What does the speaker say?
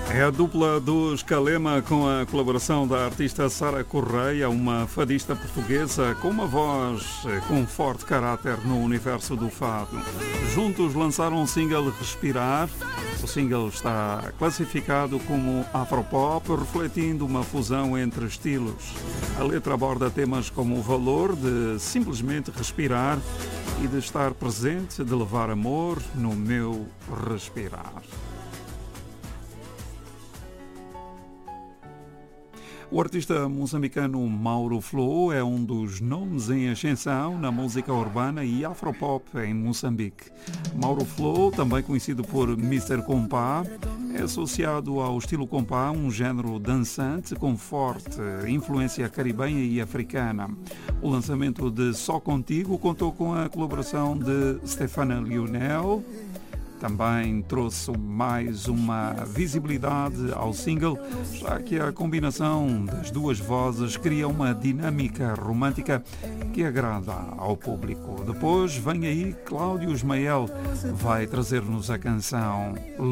É a dupla dos Calema com a colaboração da artista Sara Correia, uma fadista portuguesa com uma voz com forte caráter no universo do fado. Juntos lançaram o single Respirar. O single está classificado como afropop, refletindo uma fusão entre estilos. A letra aborda temas como o valor de simplesmente respirar e de estar presente, de levar amor no meu respirar. O artista moçambicano Mauro Flow é um dos nomes em ascensão na música urbana e afropop em Moçambique. Mauro Flow, também conhecido por Mr. Compá, é associado ao estilo compá, um género dançante com forte influência caribenha e africana. O lançamento de Só Contigo contou com a colaboração de Stefana Lionel. Também trouxe mais uma visibilidade ao single, já que a combinação das duas vozes cria uma dinâmica romântica que agrada ao público. Depois vem aí Cláudio Ismael, vai trazer-nos a canção